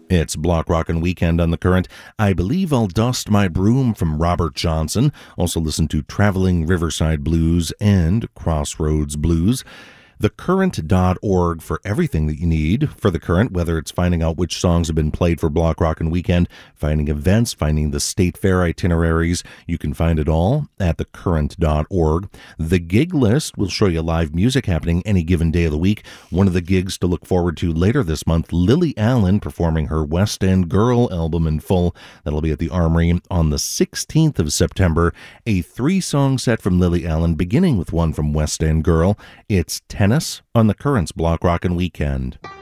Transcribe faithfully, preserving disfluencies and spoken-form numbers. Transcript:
It's Block Rockin' Weekend on The Current. I Believe I'll Dust My Broom from Robert Johnson. Also listen to Traveling Riverside Blues and Crossroads Blues. the current dot org for everything that you need for The Current, whether it's finding out which songs have been played for Block Rockin' Weekend, finding events, finding the state fair itineraries. You can find it all at the current dot org. The gig list will show you live music happening any given day of the week. One of the gigs to look forward to later this month, Lily Allen performing her West End Girl album in full. That'll be at the Armory on the sixteenth of September. A three-song set from Lily Allen, beginning with one from West End Girl. It's Tennis on The Current's Block Rockin' Weekend.